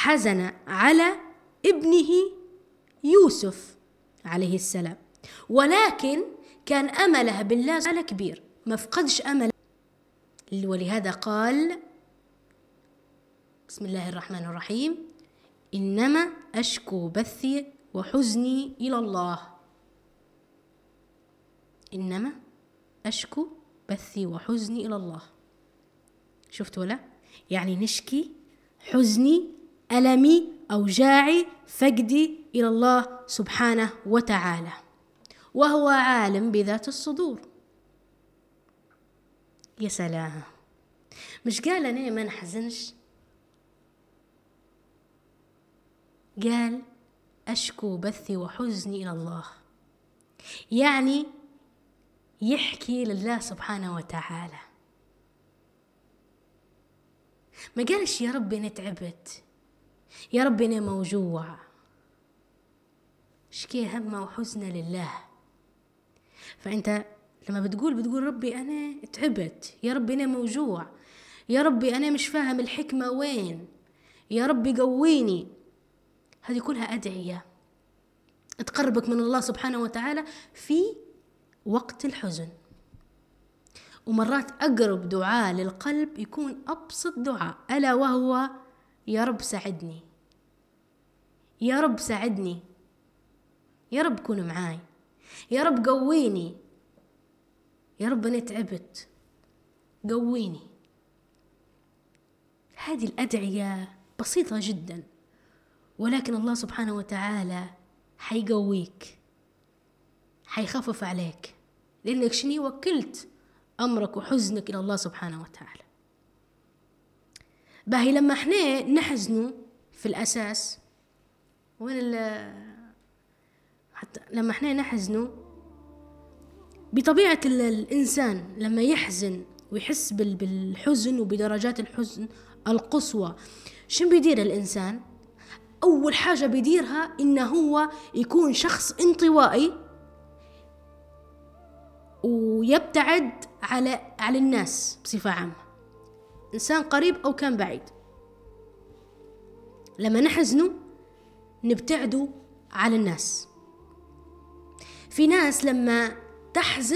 حزن على ابنه يوسف عليه السلام، ولكن كان أمله بالله على كبير، ما فقدش أمل. ولهذا قال بسم الله الرحمن الرحيم: إنما أشكو بثي وحزني إلى الله. إنما أشكو بثي وحزني إلى الله. شفتوا لا؟ يعني نشكي حزني، ألمي، أوجاعي، فقدي إلى الله سبحانه وتعالى، وهو عالم بذات الصدور. يا سلام، مش قال أنا ما نحزنش، قال أشكو بثي وحزني إلى الله، يعني يحكي لله سبحانه وتعالى. ما قالش يا ربي أنا تعبت، يا ربي أنا موجوع، اشكي همه وحزنه لله. فأنت لما بتقول ربي أنا تعبت، يا ربي أنا موجوع، يا ربي أنا مش فاهم الحكمة وين، يا ربي قويني، هذه كلها أدعية تقربك من الله سبحانه وتعالى في وقت الحزن. ومرات أقرب دعاء للقلب يكون أبسط دعاء، ألا وهو يا رب ساعدني، يا رب ساعدني، يا رب كون معاي، يا رب قويني، يا رب أنا تعبت قويني. هذه الأدعية بسيطة جدا، ولكن الله سبحانه وتعالى حيقويك، حيخفف عليك، لأنك شني وكلت أمرك وحزنك إلى الله سبحانه وتعالى. باهي لما احنا نحزنوا في الأساس حتى لما احنا نحزنوا بطبيعة الإنسان، لما يحزن ويحس بالحزن وبدرجات الحزن القصوى، شو بيدير الإنسان؟ أول حاجة بيديرها إنه هو يكون شخص انطوائي ويبتعد على الناس بصفة عامة، إنسان قريب أو كان بعيد. لما نحزنوا نبتعدوا على الناس. في ناس لما تحزن